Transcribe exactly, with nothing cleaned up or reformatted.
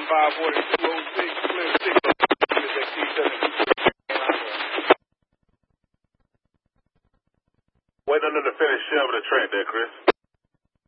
five forty-two oh six, clear six oh six. Waiting under the finish shell of the track there, Chris.